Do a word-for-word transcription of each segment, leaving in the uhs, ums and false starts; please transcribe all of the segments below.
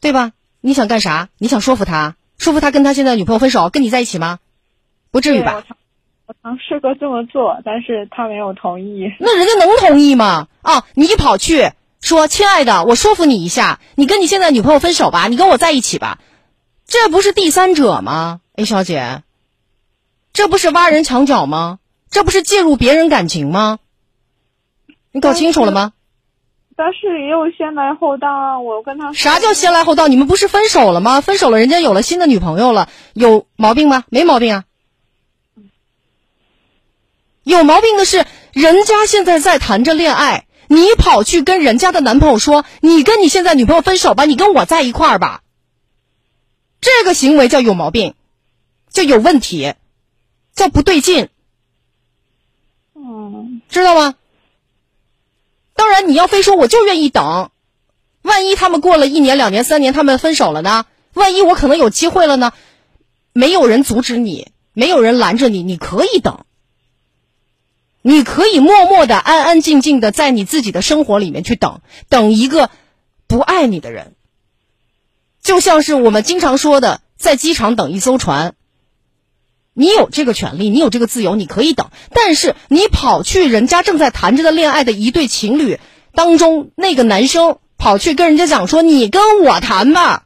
对吧？你想干啥？你想说服他，说服他跟他现在的女朋友分手，跟你在一起吗？不至于吧？ 我尝试过这么做，但是他没有同意。 那人家能同意吗？啊，你一跑去说，亲爱的，我说服你一下，你跟你现在的女朋友分手吧，你跟我在一起吧，这不是第三者吗？ A 小姐，这不是挖人墙角吗？这不是介入别人感情吗？你搞清楚了吗？ 但是也有先来后到啊，我跟他啥叫先来后到？你们不是分手了吗？分手了，人家有了新的女朋友了，有毛病吗？没毛病啊。有毛病的是，人家现在在谈着恋爱，你跑去跟人家的男朋友说，你跟你现在女朋友分手吧，你跟我在一块儿吧。这个行为叫有毛病，叫有问题，叫不对劲。 嗯， 知道吗？当然你要非说我就愿意等，万一他们过了一年两年三年他们分手了呢？万一我可能有机会了呢？没有人阻止你，没有人拦着你，你可以等，你可以默默的安安静静的在你自己的生活里面去等，等一个不爱你的人。就像是我们经常说的，在机场等一艘船，你有这个权利，你有这个自由，你可以等，但是你跑去人家正在谈着的恋爱的一对情侣当中，那个男生跑去跟人家讲说，你跟我谈吧，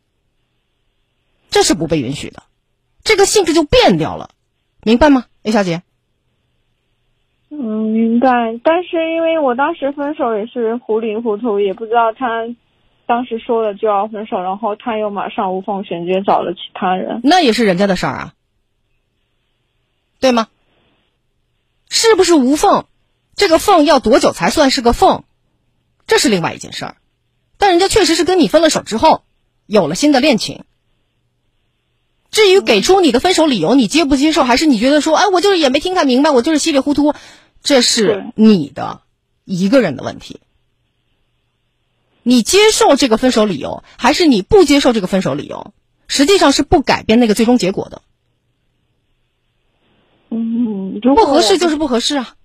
这是不被允许的，这个性质就变掉了，明白吗 A 小姐？ 嗯，明白。但是因为我当时分手也是糊里糊涂，也不知道他当时说了就要分手，然后他又马上无缝衔接找了其他人， 那也是人家的事儿啊，对吗？是不是无缝？这个缝要多久才算是个缝？这是另外一件事儿。但人家确实是跟你分了手之后，有了新的恋情。至于给出你的分手理由，你接不接受，还是你觉得说，哎，我就是也没听他明白，我就是稀里糊涂，这是你的一个人的问题。你接受这个分手理由，还是你不接受这个分手理由，实际上是不改变那个最终结果的。 嗯， 不合适就是不合适啊。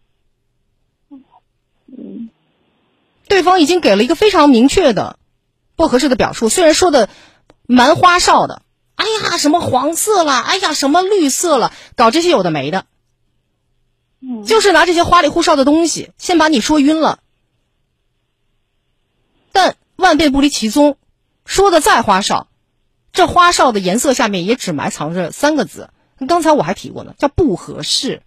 嗯， 对方已经给了一个非常明确的不合适的表述，虽然说的蛮花哨的，哎呀什么黄色了，哎呀什么绿色了，搞这些有的没的， 嗯， 就是拿这些花里胡哨的东西先把你说晕了。但万变不离其宗，说的再花哨，这花哨的颜色下面也只埋藏着三个字，刚才我还提过呢，叫不合适。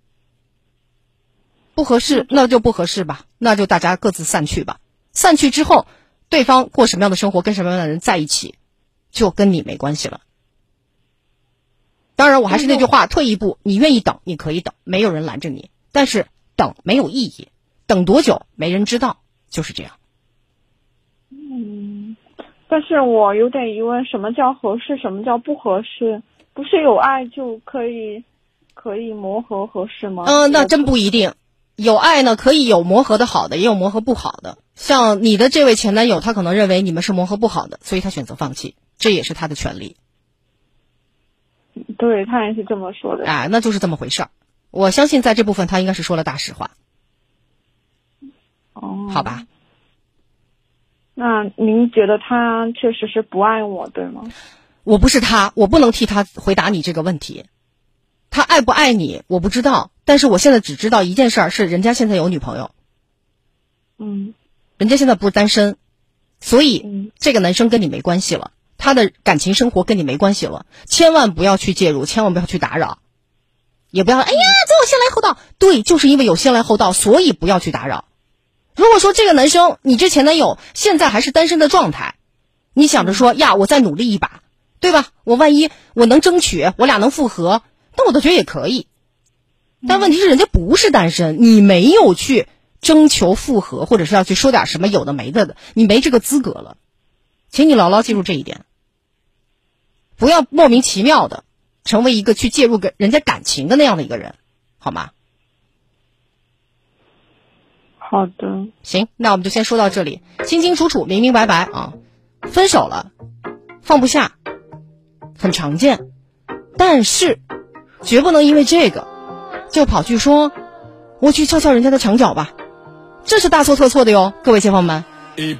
不合适那就不合适吧，那就大家各自散去吧。散去之后，对方过什么样的生活，跟什么样的人在一起，就跟你没关系了。当然我还是那句话，退一步，你愿意等你可以等，没有人拦着你，但是等没有意义，等多久没人知道，就是这样。 嗯，但是我有点疑问，什么叫合适，什么叫不合适？不是有爱就可以可以磨合合适吗？ 嗯、呃，那真不一定。有爱呢，可以有磨合的好的，也有磨合不好的。像你的这位前男友，他可能认为你们是磨合不好的，所以他选择放弃，这也是他的权利。 对，他也是这么说的。 哎，那就是这么回事儿。我相信在这部分他应该是说了大实话。 哦， 好吧。 那您觉得他确实是不爱我，对吗？ 我不是他，我不能替他回答你这个问题。他爱不爱你我不知道，但是我现在只知道一件事儿，是人家现在有女朋友。 嗯， 人家现在不是单身，所以、 嗯、 这个男生跟你没关系了，他的感情生活跟你没关系了，千万不要去介入，千万不要去打扰，也不要哎呀总有先来后到，对，就是因为有先来后到，所以不要去打扰。如果说这个男生你之前男友现在还是单身的状态，你想着说呀我再努力一把，对吧，我万一我能争取我俩能复合，那我都觉得也可以。但问题是人家不是单身，你没有去征求复合，或者是要去说点什么有的没的的，你没这个资格了，请你牢牢记住这一点，不要莫名其妙的成为一个去介入个人家感情的那样的一个人，好吗？ 好的， 行，那我们就先说到这里，清清楚楚明明白白啊。分手了放不下很常见，但是绝不能因为这个就跑去说我去敲敲人家的墙角吧，这是大错特错的哟，各位街坊们。